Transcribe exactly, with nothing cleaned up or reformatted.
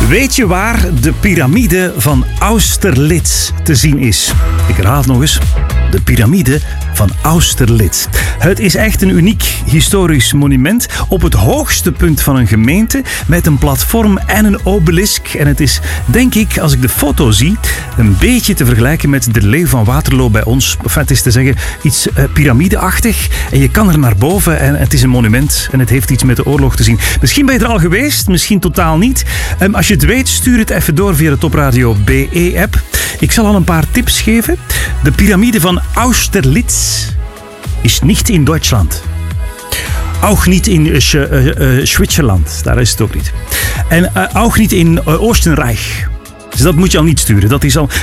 Weet je waar de piramide van Austerlitz te zien is? Ik herhaal het nog eens. De piramide van Austerlitz. Het is echt een uniek historisch monument op het hoogste punt van een gemeente met een platform en een obelisk. En het is, denk ik, als ik de foto zie, een beetje te vergelijken met de Leeuw van Waterloo bij ons. Enfin, het is te zeggen iets uh, piramideachtig. En je kan er naar boven en het is een monument en het heeft iets met de oorlog te zien. Misschien ben je er al geweest, misschien totaal niet. Um, als je het weet, stuur het even door via de Topradio B E-app. Ik zal al een paar tips geven. De piramide van Austerlitz is niet in Duitsland. Ook niet in uh, uh, uh, Zwitserland. Daar is het ook niet. En uh, ook niet in uh, Oostenrijk. Dus dat moet je al niet sturen. Dat is al...